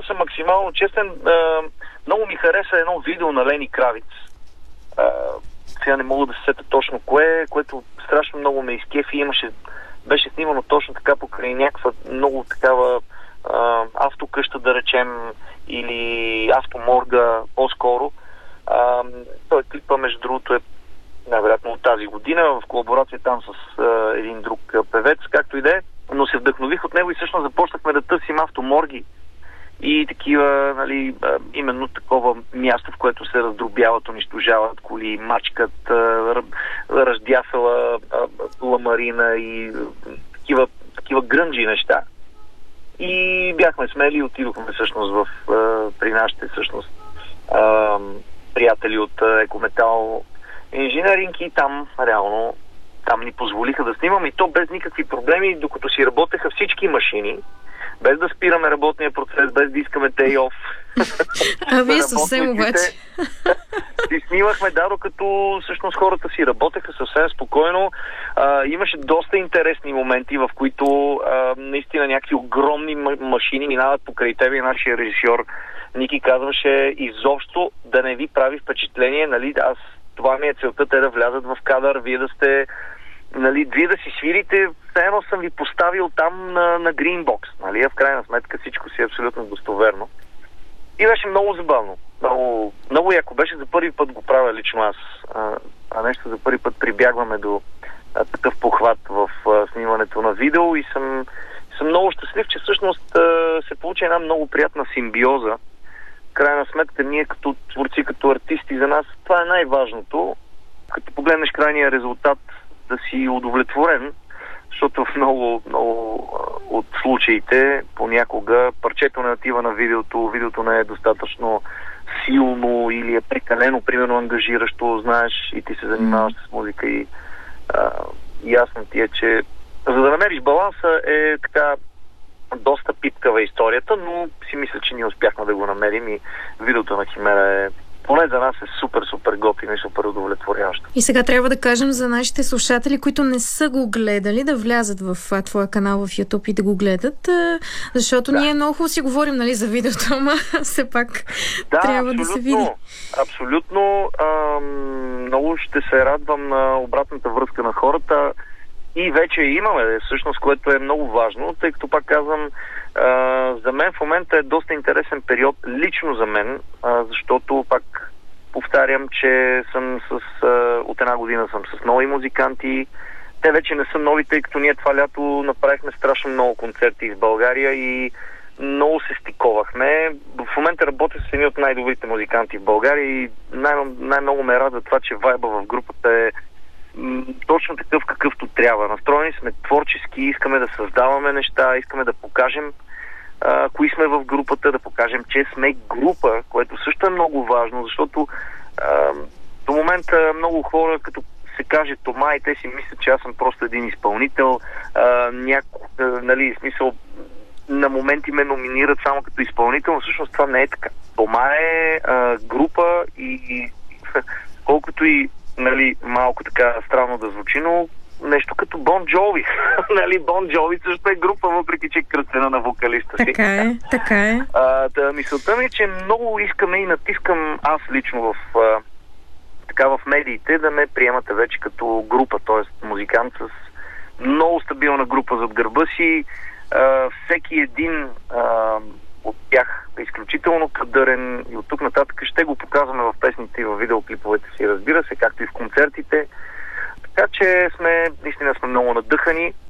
съм максимално честен. Много ми хареса едно видео на Лени Кравиц. Сега не мога да се сета точно кое, което страшно много ме изкефи. Беше снимано точно така покрай някаква много такава автокъща, да речем, или автоморга по-скоро. Той клипа, между другото, е най-вероятно от тази година, в колаборация там с един друг певец, както и да е. Но се вдъхнових от него и всъщност започнахме да търсим автоморги и такива, нали, именно такова място, в което се раздробяват, унищожават коли, мачкат, раздясала ламарина и такива грънджи неща. И бяхме смели и отидохме всъщност при нашите всъщност приятели от Екометал инженеринг и там реално ни позволиха да снимам и то без никакви проблеми, докато си работеха всички машини, без да спираме работния процес, без да искаме day-off. Вие съвсем обаче. И снимахме, докато всъщност хората си работеха съвсем спокойно. Имаше доста интересни моменти, в които наистина някакви огромни машини минават покрай тебе и нашия режисьор Ники казваше изобщо да не ви прави впечатление, нали, това ми е целта, те да влязат в кадър, вие да сте, нали, вие да си свирите, едно съм ви поставил там на гринбокс, нали, а в крайна сметка всичко си е абсолютно достоверно. И беше много забавно, много яко беше, за първи път го правя лично аз, нещо за първи път прибягваме до такъв похват в снимането на видео и съм много щастлив, че всъщност се получи една много приятна симбиоза. Крайна сметка, ние като творци, като артисти, за нас това е най-важното. Като погледнеш крайния резултат, да си удовлетворен, защото в много от случаите понякога парчето не отива на видеото не е достатъчно силно или е прекалено, примерно, ангажиращо, знаеш, и ти се занимаваш с музика и ясно ти е, че за да намериш баланса е така доста пипкава историята, но си мисля, че ние успяхме да го намерим и видеото на Химера е, поне за нас е супер готино и супер удовлетворяващо. И сега трябва да кажем за нашите слушатели, които не са го гледали, да влязат в твоя канал в YouTube и да го гледат, защото ние много хубаво си говорим, нали, за видеото, ама все пак трябва да се види. Абсолютно. Много ще се радвам на обратната връзка на хората. И вече имаме, всъщност, което е много важно, тъй като пак казвам, за мен в момента е доста интересен период, лично за мен, защото пак повтарям, че съм от една година съм с нови музиканти. Те вече не са нови, тъй като ние това лято направихме страшно много концерти в България и много се стиковахме. В момента работя с едни от най-добрите музиканти в България и най-много ме радва това, че вайба в групата е точно такъв, какъвто трябва. Настроени сме творчески, искаме да създаваме неща, искаме да покажем кои сме в групата, да покажем, че сме група, което също е много важно, защото до момента много хора, като се каже Тома, и те си мислят, че аз съм просто един изпълнител, нали, смисъл, на моменти ме номинират само като изпълнител, но всъщност това не е така. Тома е група и колкото и, нали, малко така странно да звучи, но нещо като Бон Джови. Нали, Бон Джови също е група, въпреки че е кръстена на вокалиста си. Така е. Мисълта ми е, че много искаме и натискам аз лично в медиите да ме приемате вече като група, т.е. музикант с много стабилна група зад гърба си. Всеки един от тях е изключително кадърен и от тук нататък ще го показваме в песните и в видеоклиповете си, разбира се, както и в концертите. Така че наистина сме много надъхани.